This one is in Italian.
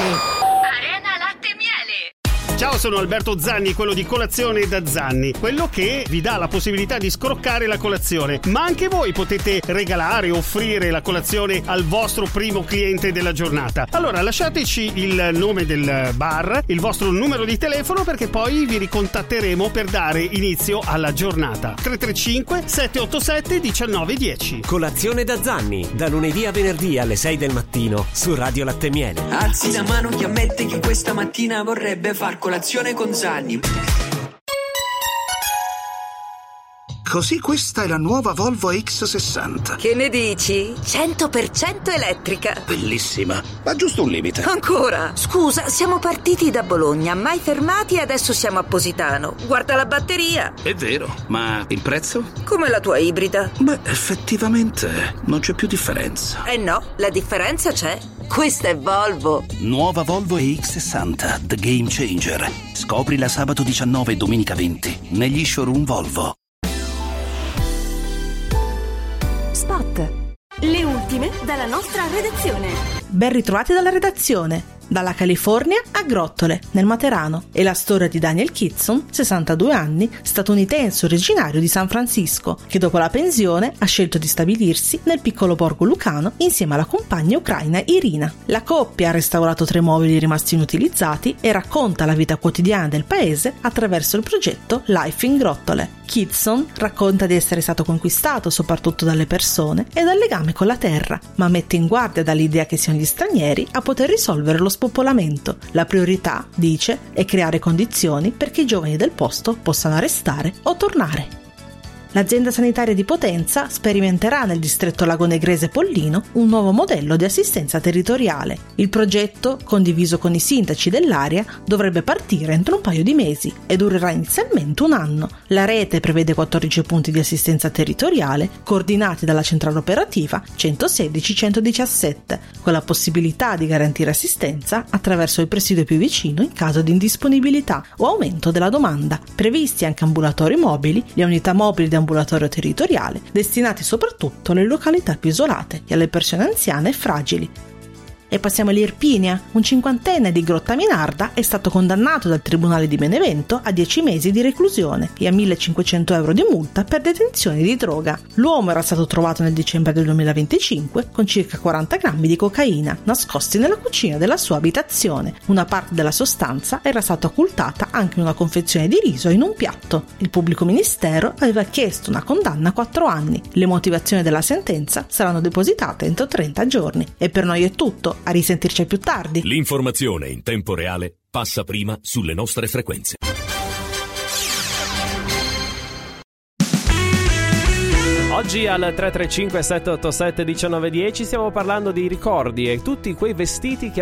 Arena Latte Miele. Ciao, sono Alberto Zanni, quello di Colazione da Zanni, quello che vi dà la possibilità di scroccare la colazione, ma anche voi potete regalare, offrire la colazione al vostro primo cliente della giornata. Allora lasciateci il nome del bar, il vostro numero di telefono, perché poi vi ricontatteremo per dare inizio alla giornata. 335 787 1910. Colazione da Zanni, da lunedì a venerdì alle 6 del mattino su Radio Latte Miele. Alzi la mano chi ammette che questa mattina vorrebbe far colazione con Zanni. Così questa è la nuova Volvo X60. Che ne dici? 100% elettrica. Bellissima, ma giusto un limite. Ancora? Scusa, siamo partiti da Bologna, mai fermati e adesso siamo a Positano. Guarda la batteria. È vero, ma il prezzo? Come la tua ibrida. Beh, effettivamente non c'è più differenza. Eh no, la differenza c'è. Questa è Volvo. Nuova Volvo EX60, The Game Changer. Scoprila sabato 19 e domenica 20 negli showroom Volvo. Spot. Le ultime dalla nostra redazione. Ben ritrovati dalla redazione. Dalla California a Grottole, nel Materano, è la storia di Daniel Kitson, 62 anni, statunitense originario di San Francisco, che dopo la pensione ha scelto di stabilirsi nel piccolo borgo lucano insieme alla compagna ucraina Irina. La coppia ha restaurato 3 mobili rimasti inutilizzati e racconta la vita quotidiana del paese attraverso il progetto Life in Grottole. Kitson racconta di essere stato conquistato soprattutto dalle persone e dal legame con la terra, ma mette in guardia dall'idea che siano gli stranieri a poter risolvere lo spopolamento. La priorità, dice, è creare condizioni perché i giovani del posto possano restare o tornare. L'azienda sanitaria di Potenza sperimenterà nel distretto Lagonegrese Pollino un nuovo modello di assistenza territoriale. Il progetto, condiviso con i sindaci dell'area, dovrebbe partire entro un paio di mesi e durerà inizialmente un anno. La rete prevede 14 punti di assistenza territoriale coordinati dalla centrale operativa 116-117, con la possibilità di garantire assistenza attraverso il presidio più vicino in caso di indisponibilità o aumento della domanda. Previsti anche ambulatori mobili, le unità mobili di ambulatorio territoriale, destinati soprattutto alle località più isolate e alle persone anziane e fragili. E passiamo all'Irpinia. Un 50enne di Grottaminarda è stato condannato dal Tribunale di Benevento a 10 mesi di reclusione e a 1.500 euro di multa per detenzione di droga. L'uomo era stato trovato nel dicembre del 2025 con circa 40 grammi di cocaina nascosti nella cucina della sua abitazione. Una parte della sostanza era stata occultata anche in una confezione di riso in un piatto. Il pubblico ministero aveva chiesto una condanna a 4 anni. Le motivazioni della sentenza saranno depositate entro 30 giorni. E per noi è tutto. A risentirci più tardi. L'informazione in tempo reale passa prima sulle nostre frequenze. Oggi al 335 787 1910 stiamo parlando di ricordi e tutti quei vestiti che